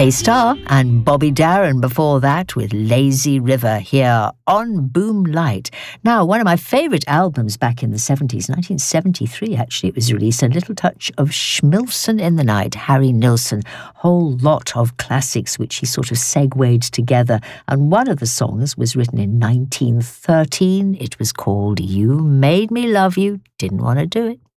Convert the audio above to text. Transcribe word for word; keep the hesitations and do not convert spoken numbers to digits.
K-Star and Bobby Darin before that with Lazy River here on Boom Light. Now, one of my favourite albums back in the seventies, nineteen seventy-three actually, it was released, A Little Touch of Schmilson in the Night, Harry Nilsson. Whole lot of classics which he sort of segued together. And one of the songs was written in nineteen thirteen. It was called You Made Me Love You, Didn't Want to Do It.